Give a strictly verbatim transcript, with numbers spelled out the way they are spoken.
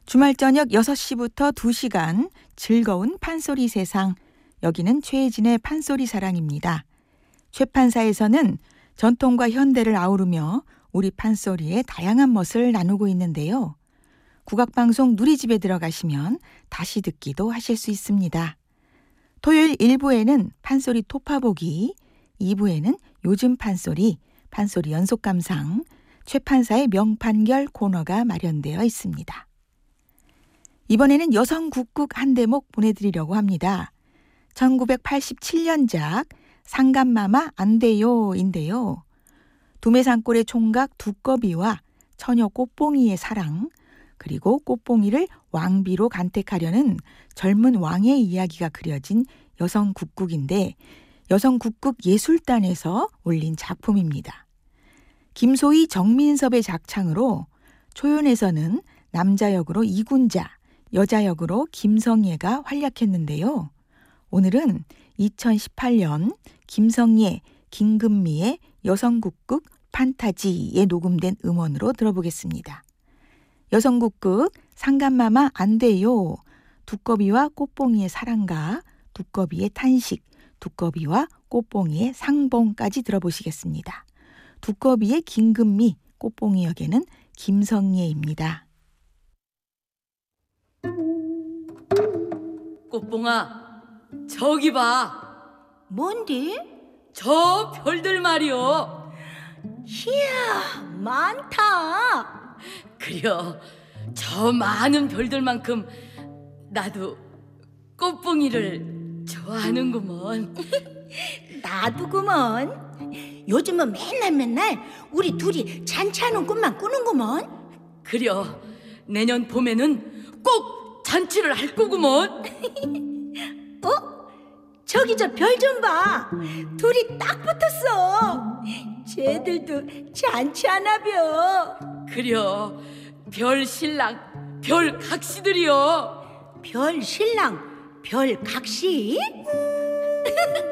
주말 저녁 여섯 시부터 두 시간 즐거운 판소리 세상. 여기는 최혜진의 판소리 사랑입니다. 최판사에서는 전통과 현대를 아우르며 우리 판소리의 다양한 멋을 나누고 있는데요. 국악방송 누리집에 들어가시면 다시 듣기도 하실 수 있습니다. 토요일 일 부에는 판소리 토파보기, 이 부에는 요즘 판소리, 판소리 연속감상, 최판사의 명판결 코너가 마련되어 있습니다. 이번에는 여성국국 한 대목 보내드리려고 합니다. 천구백팔십칠 년작 상감마마 안돼요인데요. 두매산골의 총각 두꺼비와 처녀 꽃봉이의 사랑, 그리고 꽃봉이를 왕비로 간택하려는 젊은 왕의 이야기가 그려진 여성국국인데 여성국국 예술단에서 올린 작품입니다. 김소희, 정민섭의 작창으로 초연에서는 남자 역으로 이군자, 여자 역으로 김성예가 활약했는데요. 오늘은 이천십팔 년 김성예, 김금미의 여성국국 판타지에 녹음된 음원으로 들어보겠습니다. 여성국국 상감마마 안돼요, 두꺼비와 꽃봉이의 사랑가, 두꺼비의 탄식, 두꺼비와 꽃봉이의 상봉까지 들어보시겠습니다. 두꺼비의 김금미, 꽃봉이 역에는 김성예입니다. 꽃봉아, 저기 봐. 뭔데? 저 별들 말이오. 이야, 많다. 그려, 저 많은 별들만큼 나도 꽃봉이를 좋아하는구먼. 나도구먼. 요즘은 맨날 맨날 우리 둘이 잔치하는 꿈만 꾸는구먼. 그려, 내년 봄에는 꼭 잔치를 할 거구먼. 어? 저기 저 별 좀 봐. 둘이 딱 붙었어. 쟤들도 잔치하나벼. 그려, 별 신랑, 별 각시들이여. 별 신랑, 별 각시?